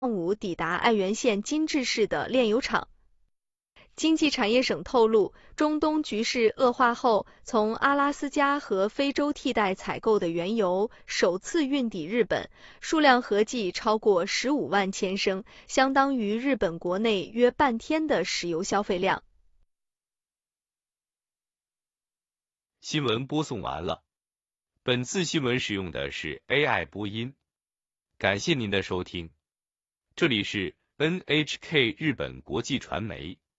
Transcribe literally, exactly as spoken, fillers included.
午抵达爱媛县金治市的炼油厂。经济产业省透露，中东局势恶化后，从阿拉斯加和非洲替代采购的原油首次运抵日本，数量合计超过十五万千升，相当于日本国内约半天的石油消费量。 新闻播送完了，本次新闻使用的是 A I 播音，感谢您的收听，这里是 N H K 日本国际传媒。